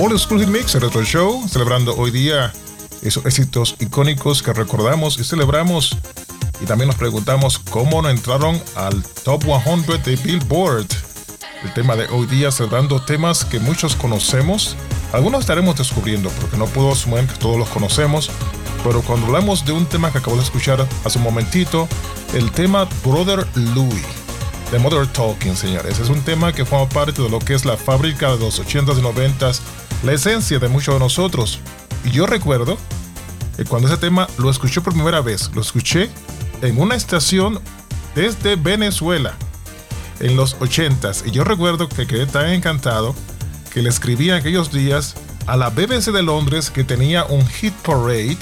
Old School Hit Mix, el Retro Show, celebrando hoy día esos éxitos icónicos que recordamos y celebramos. Y también nos preguntamos cómo no entraron al Top 100 de Billboard. El tema de hoy día, celebrando temas que muchos conocemos. Algunos estaremos descubriendo, porque no puedo asumir que todos los conocemos. Pero cuando hablamos de un tema que acabo de escuchar hace un momentito, el tema Brother Louie, de Modern Talking, señores. Es un tema que forma parte de lo que es la fábrica de los 80s y 90s, la esencia de muchos de nosotros. Y yo recuerdo que cuando ese tema lo escuché por primera vez, lo escuché en una estación desde Venezuela, en los 80s. Y yo recuerdo que quedé tan encantado que le escribí en aquellos días a la BBC de Londres, que tenía un hit parade,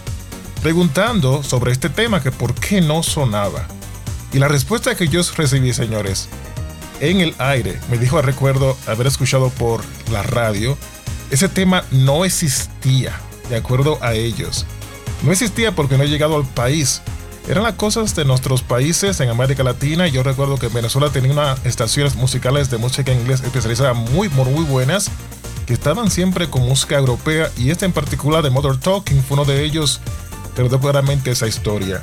preguntando sobre este tema, que por qué no sonaba. Y la respuesta que yo recibí, señores, en el aire, me dijo, recuerdo haber escuchado por la radio, ese tema no existía, de acuerdo a ellos. No existía porque no he llegado al país. Eran las cosas de nuestros países en América Latina. Y yo recuerdo que Venezuela tenía unas estaciones musicales de música en inglés especializadas muy buenas, que estaban siempre con música europea, y este en particular de Modern Talking fue uno de ellos, pero de claramente esa historia.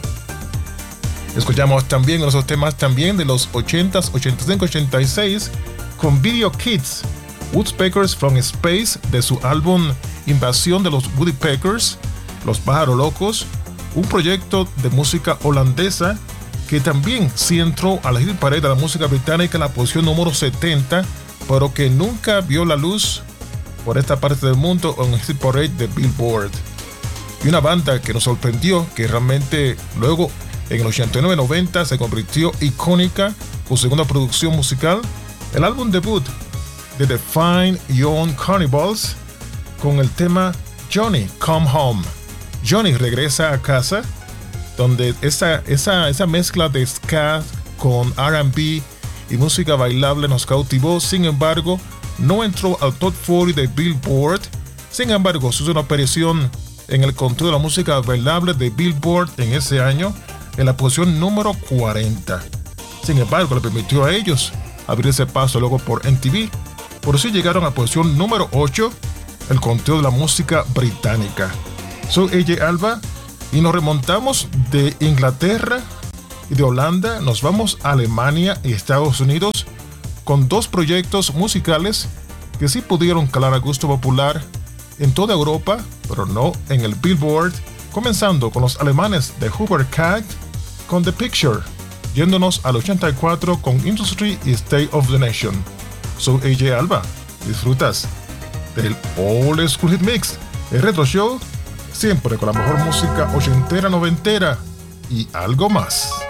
Escuchamos también uno de esos temas también de los 80s, 85, 86 con Video Kids, Woodpeckers from Space, de su álbum Invasión de los Woodpeckers, Los Pájaros Locos, un proyecto de música holandesa que también sí entró a la hit parade de la música británica en la posición número 70, pero que nunca vio la luz por esta parte del mundo en el hit parade de Billboard. Y una banda que nos sorprendió, que realmente luego en el 89-90 se convirtió icónica con su segunda producción musical, el álbum debut de The Fine Young Cannibals, con el tema Johnny Come Home. Johnny regresa a casa, donde esa mezcla de ska con R&B y música bailable nos cautivó. Sin embargo, no entró al top 40 de Billboard. Sin embargo, hizo una aparición en el conteo de la música bailable de Billboard en ese año, en la posición número 40. Sin embargo, le permitió a ellos abrirse paso luego por MTV. Por eso llegaron a la posición número 8, el conteo de la música británica. Soy AJ Alba y nos remontamos de Inglaterra y de Holanda. Nos vamos a Alemania y Estados Unidos con dos proyectos musicales que sí pudieron calar a gusto popular en toda Europa, pero no en el Billboard. Comenzando con los alemanes de Hubert Kag con The Picture, yéndonos al 84 con Industry y State of the Nation. Soy AJ Alba. Disfrutas del Old School Hit Mix, el Retro Show, siempre con la mejor música ochentera, noventera y algo más.